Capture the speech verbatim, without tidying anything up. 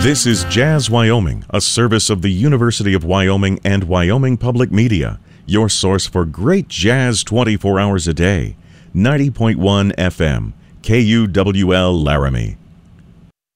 This is Jazz Wyoming, a service of the University of Wyoming and Wyoming Public Media, your source for great jazz twenty-four hours a day. ninety point one F M, K U W L Laramie.